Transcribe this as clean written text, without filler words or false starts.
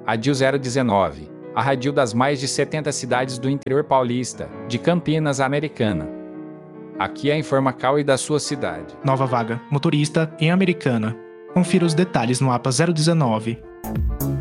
Radil 019. A radil das mais de 70 cidades do interior paulista, de Campinas, Americana. Aqui é a Informacal e da sua cidade. Nova vaga, motorista em Americana. Confira os detalhes no APA 019.